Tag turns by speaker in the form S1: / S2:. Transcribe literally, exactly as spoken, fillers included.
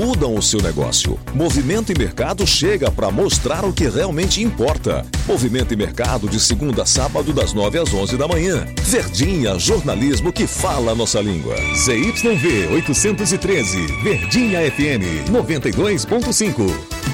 S1: mudam o seu negócio. Movimento e Mercado chega para mostrar o que realmente importa. Movimento e Mercado de segunda a sábado das nove às onze da manhã. Verdinha, jornalismo que fala a nossa língua. Z Y V oitocentos e treze, Verdinha F M noventa e dois ponto cinco.